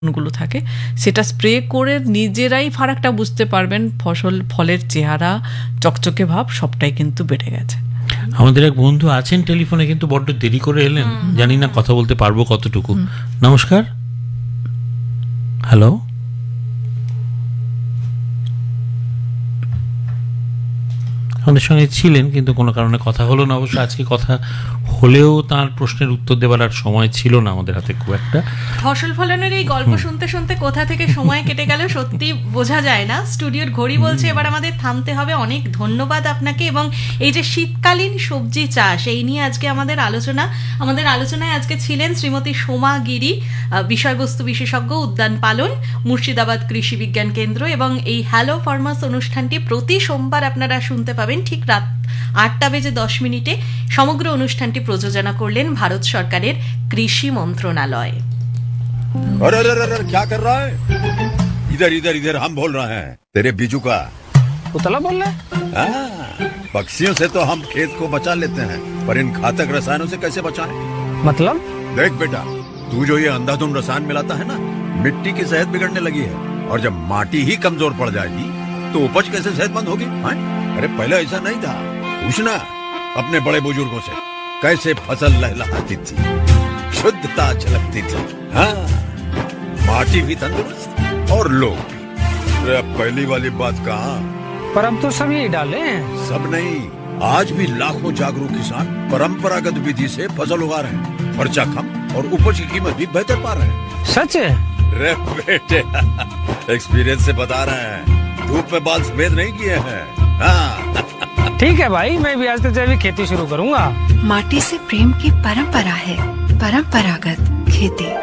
গুলো থাকে সেটা স্প্রে করে নিজেরাই ফারাকটা বুঝতে পারবেন, ফলের চেহারা, চকচকে ভাব সবটাই কিন্তু বেড়ে গেছে। আমাদের এক বন্ধু আছেন টেলিফোনে, কিন্তু বড্ড দেরি করে এলেন, জানি না কথা বলতে পারবো কতটুকু। নমস্কার, হ্যালো, আমাদের সঙ্গে ছিলেন কিন্তু কোনো কারণে কথা হলো না। অবশ্য আজকে কথা হলেও তার প্রশ্নের উত্তর দেবার আর সময় ছিল না আমাদের হাতে খুব একটা। ফসল ফলানোর এই গল্প শুনতে শুনতে কোথা থেকে সময় কেটে গেল সত্যি বোঝা যায় না। স্টুডিওর ঘড়ি বলছে এবার আমাদের থামতে হবে। অনেক ধন্যবাদ আপনাকে। এবং এই যে শীতকালীন সবজি চাষ, এই নিয়ে আজকে আমাদের আলোচনায় আজকে ছিলেন শ্রীমতী সোমা গিরি, বিষয়বস্তু বিশেষজ্ঞ, উদ্যান পালন, মুর্শিদাবাদ কৃষি বিজ্ঞান কেন্দ্র। এবং এই হ্যালো ফার্মার্স অনুষ্ঠানটি প্রতি সোমবার আপনারা শুনতে পাবেন ঠিক রাত 8:10 সমগ্র অনুষ্ঠানটি প্রযোজনা করলেন ভারত সরকারের কৃষি মন্ত্রণালয়। अरे क्या कर रहा है? इधर इधर इधर हम बोल रहे हैं तेरे बीजू का। उतला बोल रहा है? पक्षियों से तो हम खेत को बचा लेते हैं, पर इन घातक रसायनों से कैसे बचाएं? मतलब? देख बेटा, तू जो ये अंधाधुंध रसायन मिलाता है ना, मिट्टी की सेहत बिगड़ने लगी है। और जब माटी ही कमजोर पड़ जाएगी तो उपज कैसे सेहतमंद होगी? अरे पहले ऐसा नहीं था। पूछना अपने बड़े बुजुर्गों से, कैसे फसल लहलहाती थी, शुद्धता झलकती थी। हाँ, माटी भी तंदुरुस्त और लोग भी। अरे अब पहली वाली बात कहाँ? पर अब तो सब यही डाले हैं। सब नहीं, आज भी लाखों जागरूक किसान परंपरागत विधि से फसल उगा रहे हैं। खर्चा कम और उपज की कीमत भी बेहतर पा रहे हैं। सच है? रे बेटे, एक्सपीरियंस से बता रहे हैं, धूप में बाल सफेद नहीं किए हैं। हाँ। ठीक है भाई, मैं भी आज से जैविक खेती शुरू करूंगा। माटी से प्रेम की परंपरा है, परंपरागत खेती।